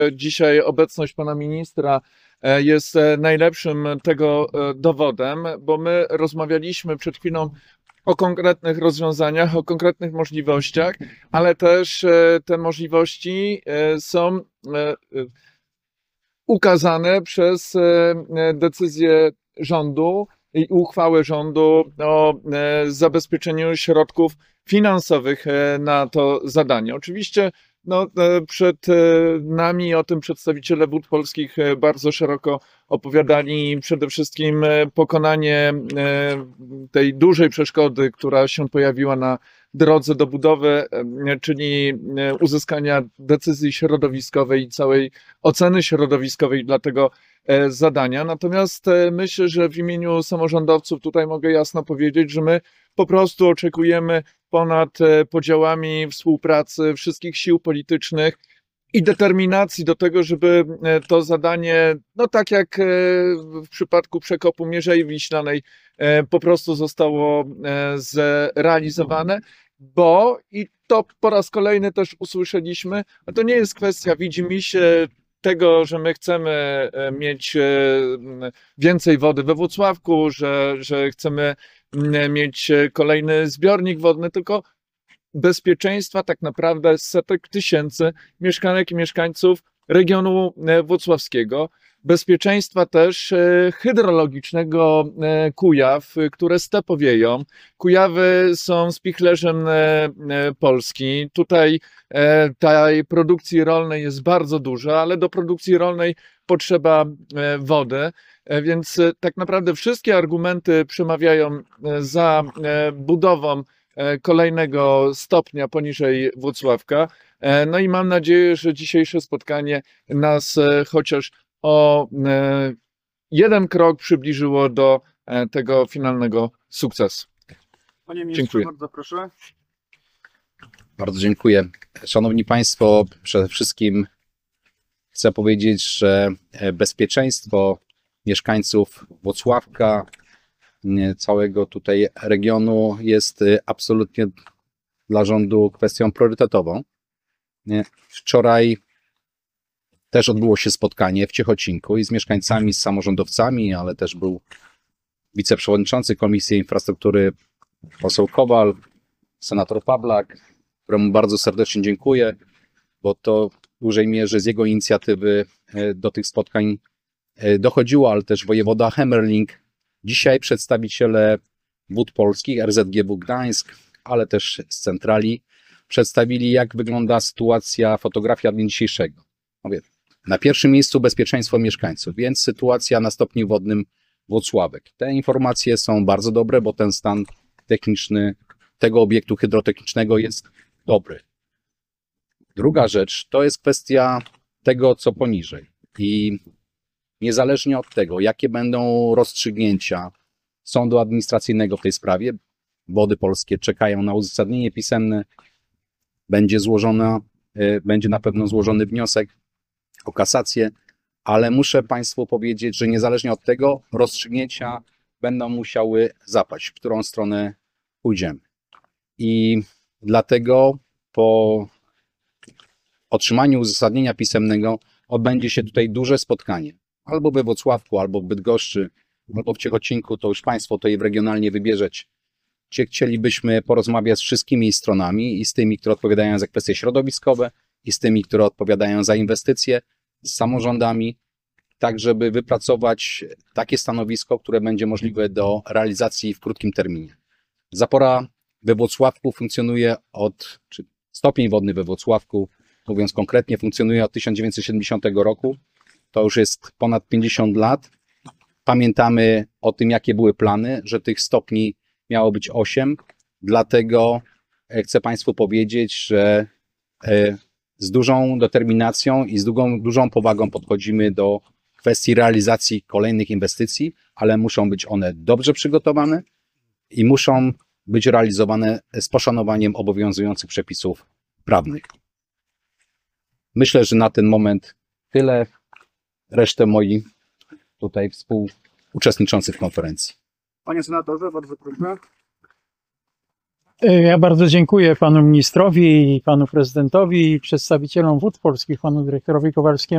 dzisiaj obecność pana ministra jest najlepszym tego dowodem, bo my rozmawialiśmy przed chwilą o konkretnych rozwiązaniach, o konkretnych możliwościach, ale też te możliwości są ukazane przez decyzję rządu i uchwałę rządu o zabezpieczeniu środków finansowych na to zadanie. Oczywiście przed nami o tym przedstawiciele Wód Polskich bardzo szeroko opowiadali, przede wszystkim pokonanie tej dużej przeszkody, która się pojawiła na drodze do budowy, czyli uzyskania decyzji środowiskowej i całej oceny środowiskowej dla tego zadania. Natomiast myślę, że w imieniu samorządowców tutaj mogę jasno powiedzieć, że my po prostu oczekujemy ponad podziałami współpracy wszystkich sił politycznych i determinacji do tego, żeby to zadanie, tak jak w przypadku przekopu Mierzei Wiślanej, po prostu zostało zrealizowane, bo i to po raz kolejny też usłyszeliśmy, a to nie jest kwestia widzimisię tego, że my chcemy mieć więcej wody we Włocławku, że chcemy mieć kolejny zbiornik wodny, tylko bezpieczeństwa tak naprawdę setek tysięcy mieszkanek i mieszkańców regionu włocławskiego, bezpieczeństwa też hydrologicznego Kujaw, które stepowieją. Kujawy są spichlerzem Polski. Tutaj tej produkcji rolnej jest bardzo dużo, ale do produkcji rolnej potrzeba wody, więc tak naprawdę wszystkie argumenty przemawiają za budową kolejnego stopnia poniżej Włocławka. No i mam nadzieję, że dzisiejsze spotkanie nas chociaż o jeden krok przybliżyło do tego finalnego sukcesu. Panie ministrze, dziękuję. Bardzo proszę. Bardzo dziękuję. Szanowni Państwo, przede wszystkim chcę powiedzieć, że bezpieczeństwo mieszkańców Włocławka, całego tutaj regionu jest absolutnie dla rządu kwestią priorytetową. Wczoraj też odbyło się spotkanie w Ciechocinku i z mieszkańcami, z samorządowcami, ale też był wiceprzewodniczący Komisji Infrastruktury poseł Kowal, senator Pawlak, któremu bardzo serdecznie dziękuję, bo to w dużej mierze z jego inicjatywy do tych spotkań dochodziło, ale też wojewoda Hemmerling. Dzisiaj przedstawiciele Wód Polskich, RZGW Gdańsk, ale też z centrali przedstawili, jak wygląda sytuacja, fotografia dnia dzisiejszego. Mówię, na pierwszym miejscu bezpieczeństwo mieszkańców, więc sytuacja na stopniu wodnym Włocławek. Te informacje są bardzo dobre, bo ten stan techniczny tego obiektu hydrotechnicznego jest dobry. Druga rzecz to jest kwestia tego, co poniżej. I niezależnie od tego, jakie będą rozstrzygnięcia sądu administracyjnego w tej sprawie, Wody Polskie czekają na uzasadnienie pisemne, będzie na pewno złożony wniosek o kasację, ale muszę Państwu powiedzieć, że niezależnie od tego rozstrzygnięcia będą musiały zapaść, w którą stronę pójdziemy. I dlatego po otrzymaniu uzasadnienia pisemnego odbędzie się tutaj duże spotkanie. Albo we Włocławku, albo w Bydgoszczy, albo w Ciechocinku, to już Państwo to je regionalnie wybierzecie. Chcielibyśmy porozmawiać z wszystkimi stronami i z tymi, które odpowiadają za kwestie środowiskowe, i z tymi, które odpowiadają za inwestycje, z samorządami, tak żeby wypracować takie stanowisko, które będzie możliwe do realizacji w krótkim terminie. Zapora we Włocławku funkcjonuje czy stopień wodny we Włocławku, mówiąc konkretnie, funkcjonuje od 1970 roku. To już jest ponad 50 lat. Pamiętamy o tym, jakie były plany, że tych stopni miało być 8. Dlatego chcę Państwu powiedzieć, że z dużą determinacją i z dużą powagą podchodzimy do kwestii realizacji kolejnych inwestycji, ale muszą być one dobrze przygotowane i muszą być realizowane z poszanowaniem obowiązujących przepisów prawnych. Myślę, że na ten moment tyle. Resztę moi tutaj współuczestniczący w konferencji. Panie senatorze, bardzo proszę. Ja bardzo dziękuję panu ministrowi, i panu prezydentowi, i przedstawicielom Wód Polskich, panu dyrektorowi Kowalskiemu